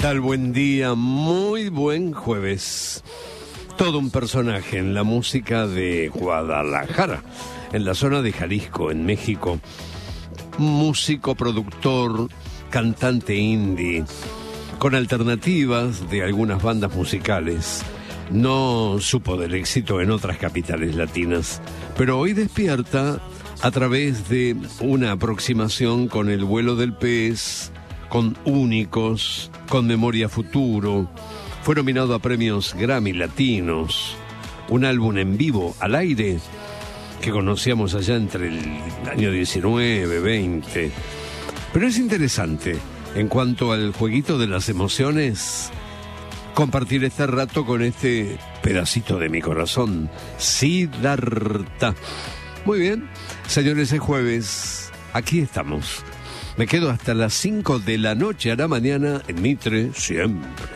tal? Buen día, muy buen jueves. Todo un personaje en la música de Guadalajara, en la zona de Jalisco, en México. Músico, productor, cantante indie, con alternativas de algunas bandas musicales. No supo del éxito en otras capitales latinas, pero hoy despierta a través de una aproximación con El vuelo del pez, con Únicos, con Memoria Futuro. Fue nominado a premios Grammy Latinos, un álbum en vivo al aire que conocíamos allá entre el año 19, 20. Pero es interesante, en cuanto al jueguito de las emociones, compartir este rato con este pedacito de mi corazón, Siddhartha. Muy bien, señores, es jueves, aquí estamos. Me quedo hasta las 5 de la noche a la mañana en Mitre siempre.